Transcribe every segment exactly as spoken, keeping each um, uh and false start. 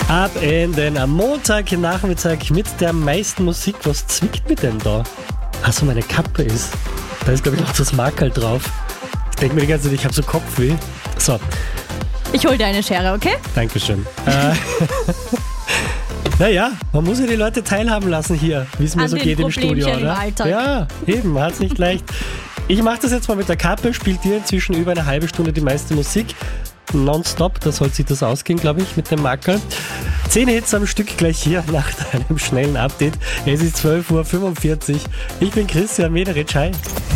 Abenden am Montagnachmittag mit der meisten Musik. Was zwickt mir denn da? Achso, meine Kappe ist. Da ist, glaube ich, noch das Makerl drauf. Ich denke mir die ganze Zeit, ich habe so Kopfweh. So. Ich hol dir eine Schere, okay? Dankeschön. äh, naja, man muss ja die Leute teilhaben lassen hier, wie es mir An so den geht im Studio, Problemchen oder? im Alltag. Ja, eben, man hat es nicht leicht. Ich mache das jetzt mal mit der Kappe, spielt dir inzwischen über eine halbe Stunde die meiste Musik. Nonstop, da soll sich das ausgehen, glaube ich, mit dem Makerl. Zehn Hits am Stück gleich hier nach einem schnellen Update. Es ist zwölf Uhr fünfundvierzig. Ich bin Christian Mederitsch. Hi.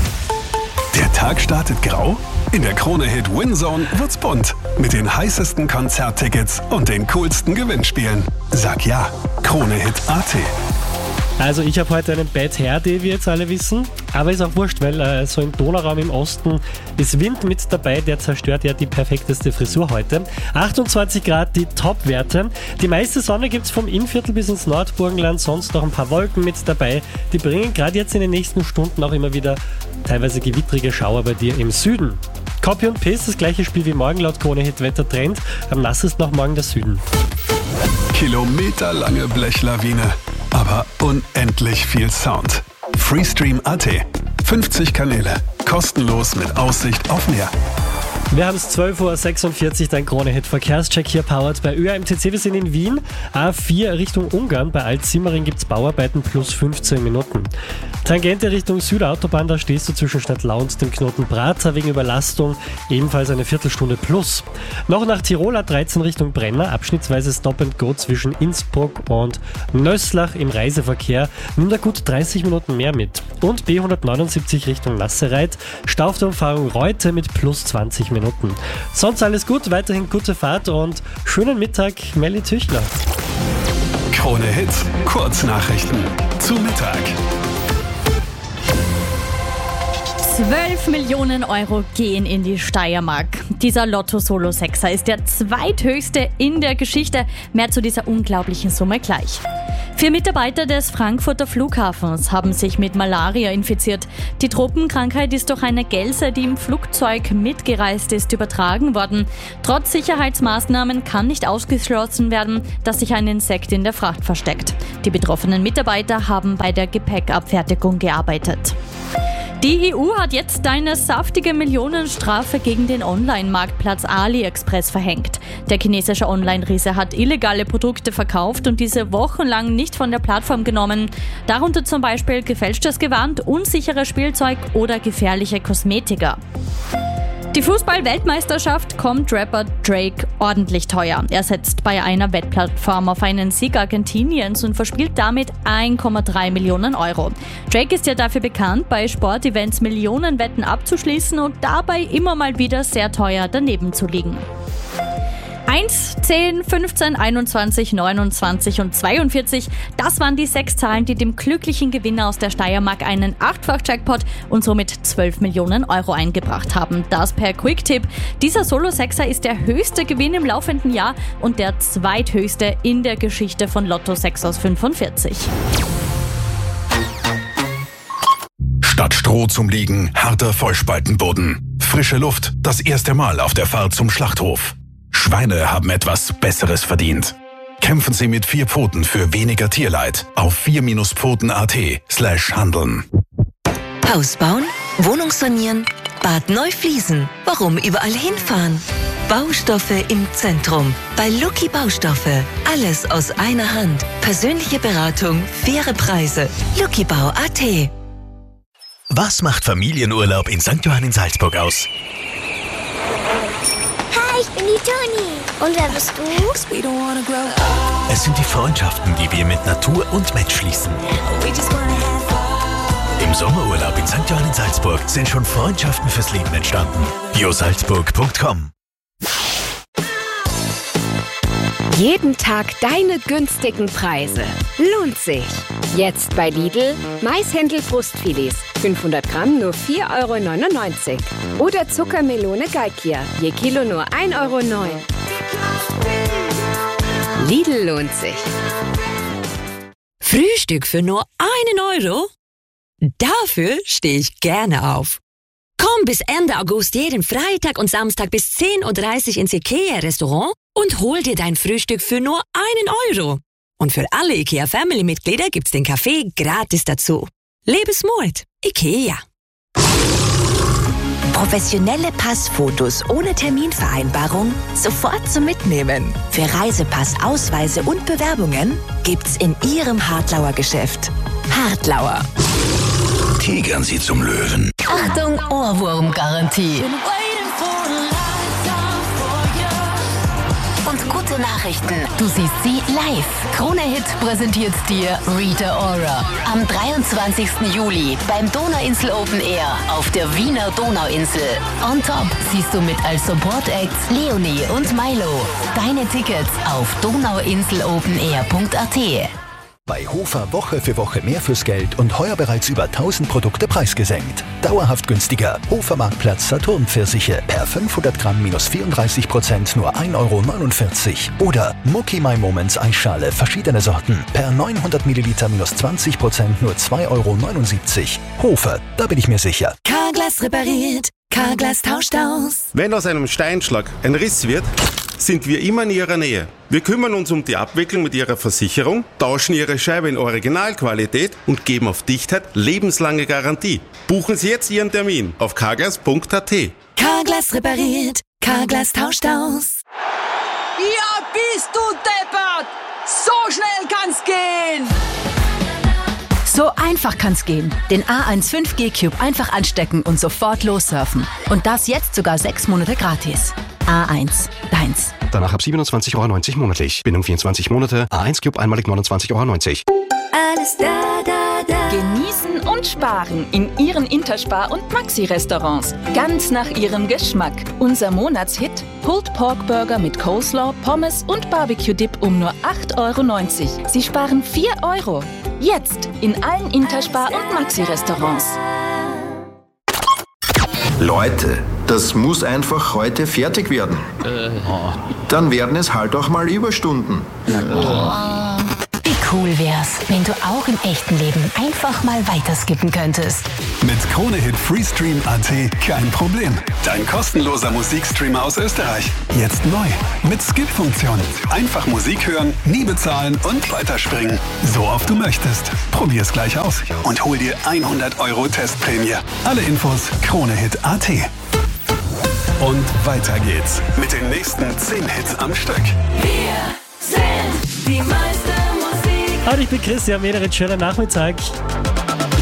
Der Tag startet grau? In der Krone-Hit Winzone wird's bunt. Mit den heißesten Konzerttickets und den coolsten Gewinnspielen. Sag ja, Krone-Hit Punkt at. Also ich habe heute einen Bad Hair Day, wie jetzt alle wissen, aber ist auch wurscht, weil äh, so im Donauraum im Osten ist Wind mit dabei, der zerstört ja die perfekteste Frisur heute. achtundzwanzig Grad die Top-Werte. Die meiste Sonne gibt's vom Innviertel bis ins Nordburgenland, sonst noch ein paar Wolken mit dabei. Die bringen gerade jetzt in den nächsten Stunden auch immer wieder teilweise gewittrige Schauer bei dir im Süden. Copy und Paste, das gleiche Spiel wie morgen laut Krone-Hit Wettertrend. Am nassesten noch morgen der Süden. Kilometerlange Blechlawine, aber unendlich viel Sound. Freestream Punkt at. fünfzig Kanäle, kostenlos mit Aussicht auf Meer. Wir haben es zwölf Uhr sechsundvierzig, dein Krone-Hit Verkehrscheck hier powered bei Ö A M T C. Wir sind in Wien, A vier Richtung Ungarn. Bei Alt-Simmering gibt es Bauarbeiten plus fünfzehn Minuten. Tangente Richtung Südautobahn, da stehst du zwischen Stadtlau und dem Knoten Prater wegen Überlastung, ebenfalls eine Viertelstunde plus. Noch nach Tirol A dreizehn Richtung Brenner, abschnittsweise Stop and Go zwischen Innsbruck und Nöslach im Reiseverkehr. Nimm da gut dreißig Minuten mehr mit. Und B hundertneunundsiebzig Richtung Nassereit, Stau auf der Umfahrung Reute mit plus zwanzig Minuten. Sonst alles gut, weiterhin gute Fahrt und schönen Mittag, Melli Tüchler. Krone Hit, Kurznachrichten zu Mittag. zwölf Millionen Euro gehen in die Steiermark. Dieser Lotto-Solo-Sechser ist der zweithöchste in der Geschichte. Mehr zu dieser unglaublichen Summe gleich. Vier Mitarbeiter des Frankfurter Flughafens haben sich mit Malaria infiziert. Die Tropenkrankheit ist durch eine Gelse, die im Flugzeug mitgereist ist, übertragen worden. Trotz Sicherheitsmaßnahmen kann nicht ausgeschlossen werden, dass sich ein Insekt in der Fracht versteckt. Die betroffenen Mitarbeiter haben bei der Gepäckabfertigung gearbeitet. Die E U hat jetzt eine saftige Millionenstrafe gegen den Online-Marktplatz AliExpress verhängt. Der chinesische Online-Riese hat illegale Produkte verkauft und diese wochenlang nicht von der Plattform genommen. Darunter zum Beispiel gefälschtes Gewand, unsicheres Spielzeug oder gefährliche Kosmetika. Die Fußball-Weltmeisterschaft kommt Rapper Drake ordentlich teuer. Er setzt bei einer Wettplattform auf einen Sieg Argentiniens und verspielt damit eins Komma drei Millionen Euro. Drake ist ja dafür bekannt, bei Sportevents Millionenwetten abzuschließen und dabei immer mal wieder sehr teuer daneben zu liegen. eins, zehn, fünfzehn, einundzwanzig, neunundzwanzig und zweiundvierzig. Das waren die sechs Zahlen, die dem glücklichen Gewinner aus der Steiermark einen Achtfach-Jackpot und somit zwölf Millionen Euro eingebracht haben. Das per Quick-Tipp. Dieser Solo-Sechser ist der höchste Gewinn im laufenden Jahr und der zweithöchste in der Geschichte von Lotto sechs aus fünfundvierzig. Statt Stroh zum Liegen, harter Vollspaltenboden. Frische Luft, das erste Mal auf der Fahrt zum Schlachthof. Schweine haben etwas Besseres verdient. Kämpfen Sie mit vier Pfoten für weniger Tierleid auf vier Pfoten Punkt at slash handeln. Haus bauen, Wohnung sanieren, Bad neu fließen. Warum überall hinfahren? Baustoffe im Zentrum. Bei Lucky Baustoffe. Alles aus einer Hand. Persönliche Beratung, faire Preise. luckybau Punkt at. Was macht Familienurlaub in Sankt Johann in Salzburg aus? Ich bin die Toni. Und wer bist du? Es sind die Freundschaften, die wir mit Natur und Mensch schließen. Im Sommerurlaub in Sankt Johann in Salzburg sind schon Freundschaften fürs Leben entstanden. josalzburg Punkt com. Jeden Tag deine günstigen Preise. Lohnt sich. Jetzt bei Lidl Maishändel-Brustfilets. fünfhundert Gramm nur vier Euro neunundneunzig. Oder Zuckermelone Galkia. Je Kilo nur ein Euro neun. Lidl lohnt sich. Frühstück für nur einen Euro? Dafür stehe ich gerne auf. Komm bis Ende August jeden Freitag und Samstag bis zehn Uhr dreißig ins IKEA-Restaurant und hol dir dein Frühstück für nur einen Euro. Und für alle IKEA Family-Mitglieder gibt's den Kaffee gratis dazu. Lebe smart. IKEA. Professionelle Passfotos ohne Terminvereinbarung sofort zum Mitnehmen. Für Reisepass, Ausweise und Bewerbungen gibt's in Ihrem Hartlauer Geschäft. Hartlauer. Tigern Sie zum Löwen. Achtung, Ohrwurmgarantie. Und gute Nachrichten. Du siehst sie live. Krone Hit präsentiert dir Rita Ora. Am dreiundzwanzigsten Juli beim Donauinsel Open Air auf der Wiener Donauinsel. On top siehst du mit als Support-Acts Leonie und Milo. Deine Tickets auf donauinselopenair punkt a t. Bei Hofer Woche für Woche mehr fürs Geld und heuer bereits über tausend Produkte preisgesenkt. Dauerhaft günstiger. Hofer Marktplatz Saturn-Pfirsiche per fünfhundert Gramm minus vierunddreißig Prozent nur ein Euro neunundvierzig. Oder Mucky My Moments Eisschale verschiedene Sorten per neunhundert Milliliter minus zwanzig Prozent nur zwei Euro neunundsiebzig. Hofer, da bin ich mir sicher. Carglass repariert, Carglass tauscht aus. Wenn aus einem Steinschlag ein Riss wird, sind wir immer in Ihrer Nähe. Wir kümmern uns um die Abwicklung mit Ihrer Versicherung, tauschen Ihre Scheibe in Originalqualität und geben auf Dichtheit lebenslange Garantie. Buchen Sie jetzt Ihren Termin auf carglass punkt a t. Carglass repariert, Carglass tauscht aus. Ja, bist du deppert! So schnell kann's gehen! So einfach kann's gehen. Den A eins fünf G Cube einfach anstecken und sofort lossurfen. Und das jetzt sogar sechs Monate gratis. A eins, deins. Danach ab siebenundzwanzig Euro neunzig monatlich. Bindung vierundzwanzig Monate. A eins Cube einmalig neunundzwanzig Euro neunzig. Alles da, da, da. Genießen und sparen in Ihren Interspar- und Maxi-Restaurants. Ganz nach Ihrem Geschmack. Unser Monatshit: Pulled Pork Burger mit Coleslaw, Pommes und Barbecue-Dip um nur acht Euro neunzig. Sie sparen vier Euro. Jetzt in allen Interspar- und Maxi-Restaurants. Leute, das muss einfach heute fertig werden. Äh. Oh. Dann werden es halt auch mal Überstunden. Oh. Wie cool wär's, wenn du auch im echten Leben einfach mal weiterskippen könntest. Mit Krone Hit Freestream Punkt a t kein Problem. Dein kostenloser Musikstreamer aus Österreich. Jetzt neu. Mit Skip-Funktion. Einfach Musik hören, nie bezahlen und weiterspringen. So oft du möchtest. Probier's gleich aus und hol dir hundert Euro Testprämie. Alle Infos Krone Hit Punkt a t. Und weiter geht's mit den nächsten zehn Hits am Stück. Wir sind die meiste Musik. Hallo, ich bin Christian Mederich, schönen Nachmittag.